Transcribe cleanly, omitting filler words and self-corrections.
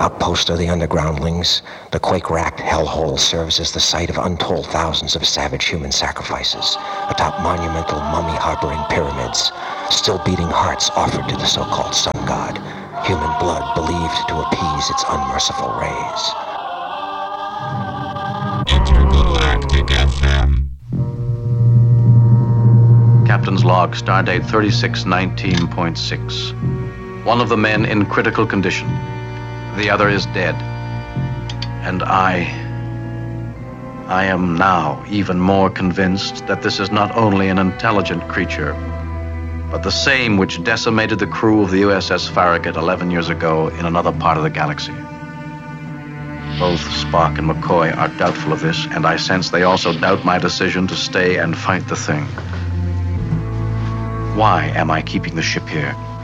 outpost of the undergroundlings, the quake-racked hellhole serves as the site of untold thousands of savage human sacrifices atop monumental mummy-harboring pyramids, still beating hearts offered to the so-called sun god, human blood believed to appease its unmerciful rays. Intergalactic FM. Captain's log, stardate 3619.6. One of the men in critical condition. The other is dead. And I am now even more convinced that this is not only an intelligent creature, but the same which decimated the crew of the USS Farragut 11 years ago in another part of the galaxy. Both Spock and McCoy are doubtful of this, and I sense they also doubt my decision to stay and fight the thing. Why am I keeping the ship here?